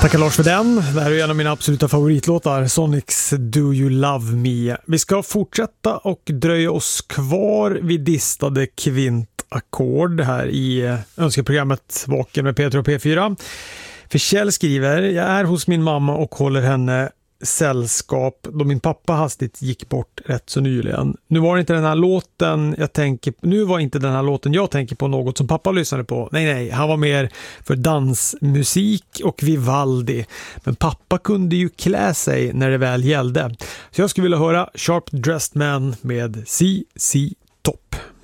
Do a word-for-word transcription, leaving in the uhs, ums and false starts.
Tackar Lars för den. Det här är en av mina absoluta favoritlåtar, Sonics Do You Love Me. Vi ska fortsätta och dröja oss kvar vid distade kvintackord här i önskeprogrammet Vaken med Peter och P fyra. För Kjell skriver: jag är hos min mamma och håller henne sällskap då min pappa hastigt gick bort rätt så nyligen. Nu var inte den här låten jag tänker nu var inte den här låten jag tänker på något som pappa lyssnade på. Nej nej, han var mer för dansmusik och Vivaldi. Men pappa kunde ju klä sig när det väl gällde. Så jag skulle vilja höra Sharp Dressed Man med C C Top.